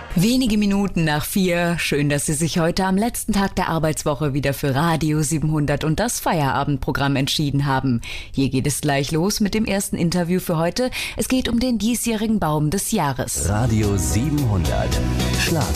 Wenige Minuten nach 4. Schön, dass Sie sich heute am letzten Tag der Arbeitswoche wieder für Radio 700 und das Feierabendprogramm entschieden haben. Hier geht es gleich los mit dem ersten Interview für heute. Es geht um den diesjährigen Baum des Jahres. Radio 700. Schlager.